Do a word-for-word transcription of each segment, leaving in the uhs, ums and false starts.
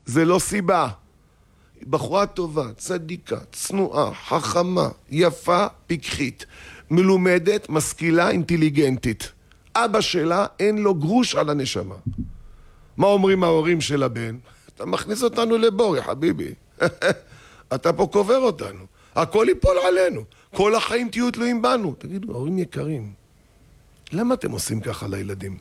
זה לא סיבה. בחורה טובה, צדיקה, צנועה, חכמה, יפה, פיקחית, מלומדת, משכילה, אינטליגנטית. אבא שלה אין לו גרוש על הנשמה. מה אומרים ההורים של הבן? אתה מכניס אותנו לבור, יא חביבי. אתה פה קובר אותנו. הכל ייפול עלינו. כל החיים תהיו תלויים בנו. תגידו, ההורים יקרים, למה אתם עושים ככה לילדים?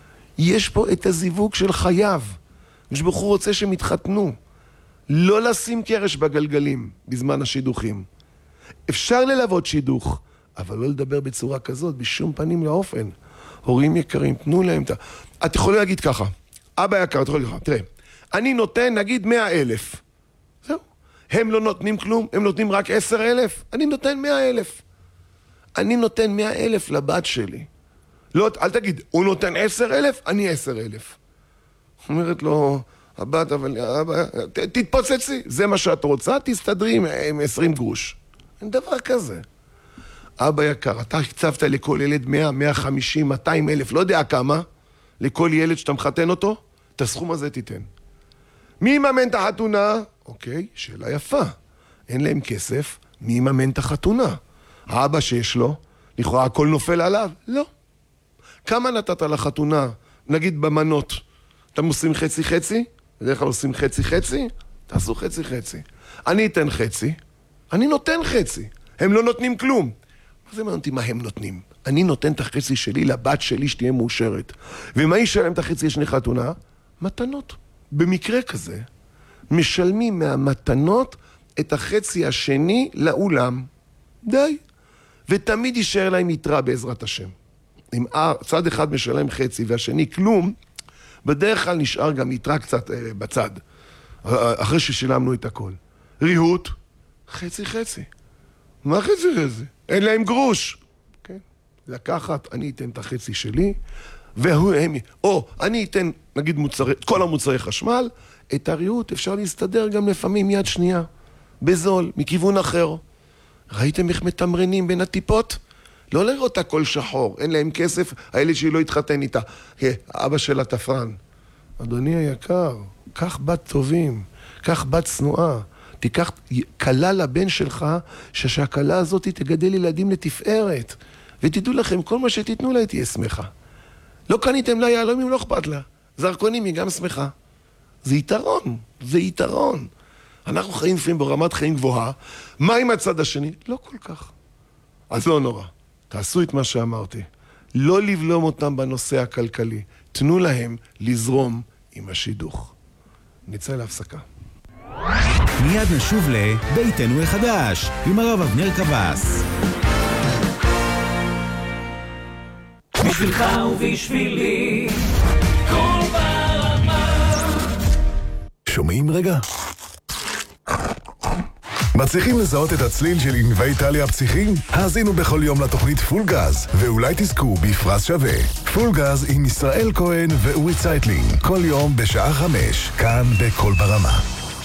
יש פה את הזיווג של חייו. משבחור רוצה שהם יתחתנו. לא לשים קרש בגלגלים בזמן השידוכים. אפשר ללוות שידוך, אבל לא לדבר בצורה כזאת, בשום פנים לאופן. הורים יקרים, תנו להם את ה... את יכולה להגיד ככה, אבא יקר, את יכולה להגיד ככה, תראה, אני נותן נגיד מאה אלף. זהו. הם לא נותנים כלום, הם נותנים רק עשר אלף. אני נותן מאה אלף. אני נותן מאה אלף לבת שלי. לא, אל תגיד, הוא נותן עשר אלף, אני עשר אלף. אומרת לו, הבת, אבל אבא, תתפוצצי, זה מה שאת רוצה, תסתדרי עם עשרים גרוש. אין דבר כזה. אבא יקר, אתה הקצבת לכל ילד מאה, מאה וחמישים, מאתיים אלף, לא יודע כמה, לכל ילד שאתה מחתן אותו, את הסכום הזה תיתן. מי יממן את החתונה? אוקיי, שאלה יפה. אין להם כסף, מי יממן את החתונה? האבא שיש לו, לכאורה הכל נופל עליו? לא. כמה נתת לחתונה? נגיד במנות. אתם עושים חצי חצי? בדרך כלל עושים חצי חצי? תעשו חצי חצי. אני אתן חצי, אני נותן חצי. הם לא נותנים כלום. מה זה מעניין אותי מה הם נותנים? אני נותן את החצי שלי לבת שלי שתהיה מאושרת. ומה ישלם את החצי השני חתונה? מתנות. במקרה כזה, משלמים מהמתנות את החצי השני לאולם. די. ותמיד יישאר להם יתרה בעזרת השם. אם צד אחד משלם חצי והשני כלום, בדרך כלל נשאר גם יתרה קצת אה, בצד, אחרי ששילמנו את הכל. ריהוט, חצי חצי. מה חצי חצי? אין להם גרוש. כן? לקחת, אני אתן את החצי שלי, והוא, הם, או אני אתן, נגיד, מוצרי, כל המוצרי חשמל, את הריהוט אפשר להסתדר גם לפעמים יד שנייה, בזול, מכיוון אחר. ראיתם איך מתמרנים בין הטיפות? לא לראות הכל שחור, אין להם כסף, הילד שלי לא יתחתן איתה. אבא שלה תפרן. אדוני היקר, קח בת טובים, קח בת צנועה, תיקח קלה לבן שלך, שהקלה הזאת תגדל ילדים לתפארת. ותדעו לכם, כל מה שתיתנו לה תהיה שמחה. לא קניתם לה יהלומים, לא אכפת לה. זרקונים היא גם שמחה. זה יתרון, זה יתרון. אנחנו חיים לפעמים ברמת חיים גבוהה, מה עם הצד השני? לא כל כך. אז לא נורא. תעשו את מה שאמרתי. לא לבלום אותם בנושא הכלכלי. תנו להם לזרום עם השידוך. נצא להפסקה. מיד נשוב לביתנו החדש עם הרב אבנר קבס. בשבילך ובשבילי כל ברמה. שומעים רגע? מצליחים לזהות את הצליל של ענבי איטליה הפסיכיים? האזינו בכל יום לתוכנית פול גז, ואולי תזכו בפרס שווה. פול גז עם ישראל כהן ואורי צייטלין, כל יום בשעה חמש, כאן בכל ברמה.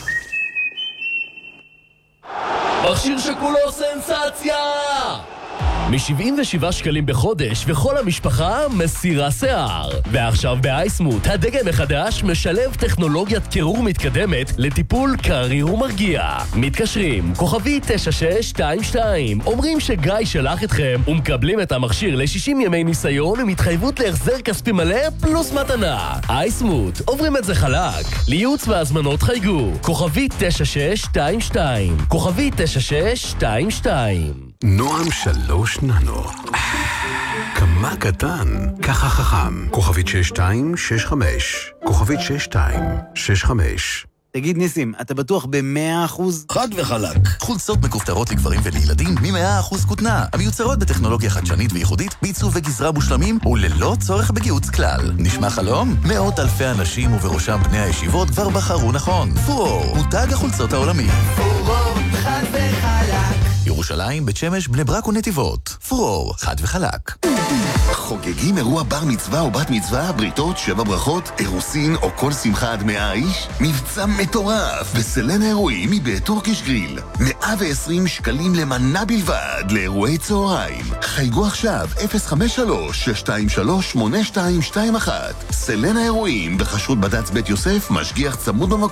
מכשיר שכולו סנסציה! מ-שבעים ושבעה שקלים בחודש, וכל המשפחה מסירה שיער. ועכשיו באייסמוט, הדגם החדש משלב טכנולוגיית קירור מתקדמת לטיפול קריר ומרגיע. מתקשרים, כוכבי תשע שש שתיים שתיים, אומרים שגיא שלח אתכם, ומקבלים את המכשיר ל-שישים ימי ניסיון עם התחייבות להחזר כספי מלא פלוס מתנה. אייסמוט, עוברים את זה חלק. לייעוץ והזמנות חייגו, כוכבי תשע שש שתיים שתיים, כוכבי תשע שש שתיים שתיים. נועם שלוש ננו. כמה קטן, ככה חכם. כוכבית שש שתיים שש חמש. כוכבית שש שתיים שש חמש. תגיד ניסים, אתה בטוח ב-מאה אחוז? חד וחלק. חולצות מכופתרות לגברים ולילדים מ-מאה אחוז כותנה. המיוצרות בטכנולוגיה חדשנית וייחודית, בעיצוב וגזרה מושלמים וללא צורך בגיוץ כלל. נשמע חלום? מאות אלפי אנשים ובראשם בני הישיבות כבר בחרו נכון. פורור, מותג החולצות העולמי. פורור, חד וחלק. ירושלים, בית שמש, בני ברק ונתיבות. פורור, חד וחלק. חוגגים אירוע בר מצווה או בת מצווה, בריתות, שבע ברכות, אירוסין או כל שמחה עד מאה איש? מבצע מטורף בסלן האירועים מבית טורקיש גריל. מאה ועשרים שקלים למנה בלבד לאירועי צהריים. חייגו עכשיו אפס חמש שלוש שש שתיים שלוש שמונה שתיים שתיים אחת. סלן האירועים בחשרות בד"ץ בית יוסף, משגיח צמוד במקום.